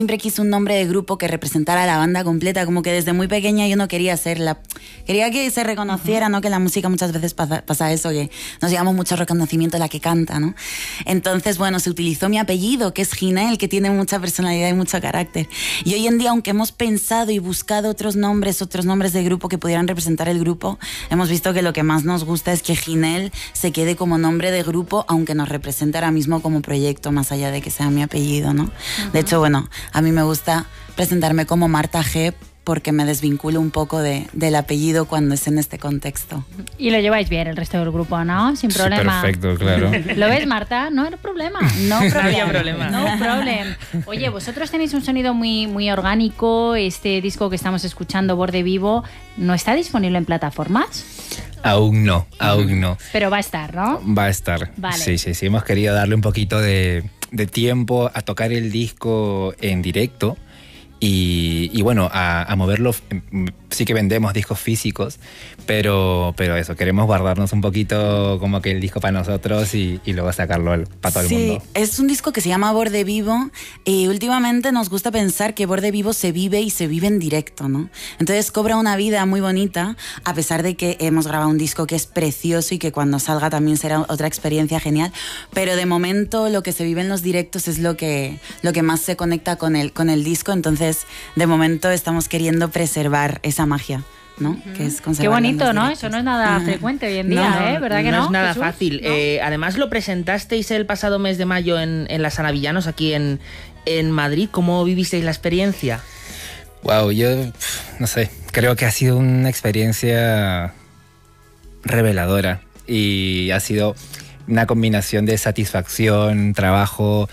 Siempre quise un nombre de grupo que representara a la banda completa, como que desde muy pequeña yo no quería serla. Quería que se reconociera, ¿no? Que en la música muchas veces pasa eso, que nos llevamos mucho reconocimiento a la que canta, ¿no? Entonces, bueno, se utilizó mi apellido, que es Ginel, que tiene mucha personalidad y mucho carácter. Y hoy en día, aunque hemos pensado y buscado otros nombres de grupo que pudieran representar el grupo, hemos visto que lo que más nos gusta es que Ginel se quede como nombre de grupo, aunque nos represente ahora mismo como proyecto, más allá de que sea mi apellido, ¿no? De hecho, bueno, a mí me gusta presentarme como Marta G porque me desvinculo un poco del apellido cuando es en este contexto. Y lo lleváis bien el resto del grupo, ¿no? Sin problema. Sí, perfecto, claro. ¿Lo ves, Marta? No hay problema. No había problema. No problem. Oye, vosotros tenéis un sonido muy, muy orgánico. Este disco que estamos escuchando, Borde Vivo, ¿no está disponible en plataformas? Aún no, aún no. Pero va a estar, ¿no? Va a estar. Vale. Sí. Hemos querido darle un poquito de tiempo a tocar el disco en directo y bueno, a moverlo. Sí que vendemos discos físicos, pero eso, queremos guardarnos un poquito como que el disco para nosotros y luego sacarlo para todo el mundo. Sí, es un disco que se llama Borde Vivo y últimamente nos gusta pensar que Borde Vivo se vive y se vive en directo, ¿no? Entonces cobra una vida muy bonita, a pesar de que hemos grabado un disco que es precioso y que cuando salga también será otra experiencia genial, pero de momento lo que se vive en los directos es lo que más se conecta con el disco, entonces de momento estamos queriendo preservar esa magia, ¿no? Que es Qué bonito, ¿no? Eso no es nada frecuente hoy en día, ¿verdad que no? No es nada Jesús? fácil. ¿No? Además lo presentasteis el pasado mes de mayo en la Sala Villanos, aquí en Madrid. ¿Cómo vivisteis la experiencia? Wow, yo no sé, creo que ha sido una experiencia reveladora y ha sido una combinación de satisfacción, trabajo.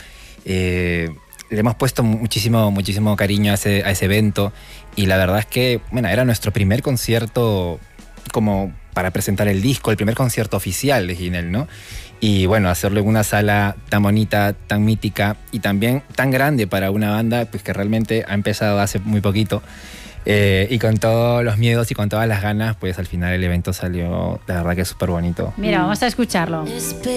Le hemos puesto muchísimo cariño a ese evento y la verdad es que, bueno, era nuestro primer concierto como para presentar el disco, el primer concierto oficial de Ginel, ¿no? Y bueno, hacerlo en una sala tan bonita, tan mítica y también tan grande para una banda pues que realmente ha empezado hace muy poquito. Y con todos los miedos y con todas las ganas, pues al final el evento salió, la verdad que es súper bonito. Mira, vamos a escucharlo.